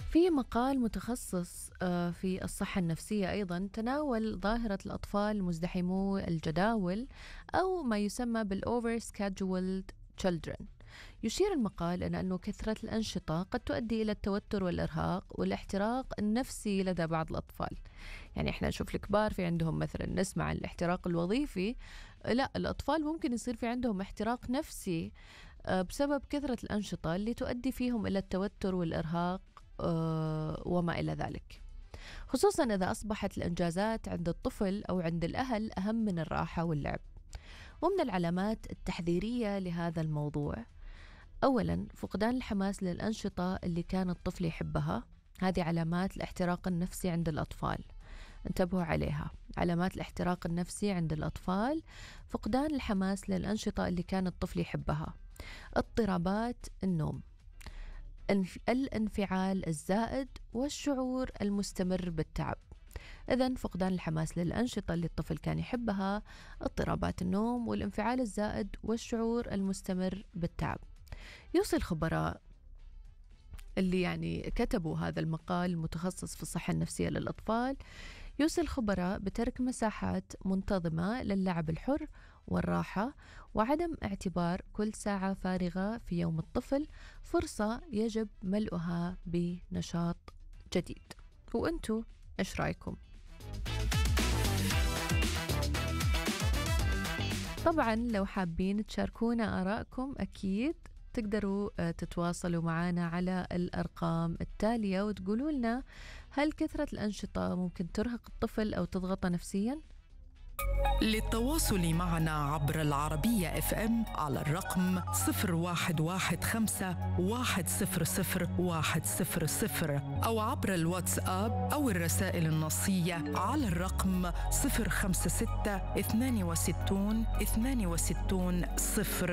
في مقال متخصص في الصحة النفسية أيضا تناول ظاهرة الأطفال مزدحمو الجداول أو ما يسمى بالover scheduled children. يشير المقال إلى أنه كثرة الأنشطة قد تؤدي إلى التوتر والإرهاق والاحتراق النفسي لدى بعض الأطفال. يعني إحنا نشوف الكبار في عندهم مثلا نسمع عن الاحتراق الوظيفي، لا الأطفال ممكن يصير في عندهم احتراق نفسي بسبب كثرة الأنشطة اللي تؤدي فيهم إلى التوتر والإرهاق وما إلى ذلك، خصوصا إذا أصبحت الإنجازات عند الطفل أو عند الأهل أهم من الراحة واللعب. ومن العلامات التحذيرية لهذا الموضوع، أولا فقدان الحماس للأنشطة اللي كان الطفل يحبها. هذه علامات الاحتراق النفسي عند الأطفال، انتبهوا عليها. علامات الاحتراق النفسي عند الأطفال: فقدان الحماس للأنشطة اللي كان الطفل يحبها، اضطرابات النوم، الانفعال الزائد، والشعور المستمر بالتعب. إذن فقدان الحماس للأنشطة اللي الطفل كان يحبها، اضطرابات النوم، والانفعال الزائد، والشعور المستمر بالتعب. يوصي الخبراء اللي يعني كتبوا هذا المقال المتخصص في الصحة النفسية للأطفال، يوصي الخبراء بترك مساحات منتظمة للعب الحر والراحة، وعدم اعتبار كل ساعة فارغة في يوم الطفل فرصة يجب ملؤها بنشاط جديد. وأنتوا إيش رأيكم؟ طبعا لو حابين تشاركونا آراءكم أكيد تقدروا تتواصلوا معنا على الأرقام التالية وتقولوا لنا هل كثرة الأنشطة ممكن ترهق الطفل أو تضغطه نفسياً؟ للتواصل معنا عبر العربية FM على الرقم 0115 100 100 أو عبر الواتساب أو الرسائل النصية على الرقم 056 62 62 0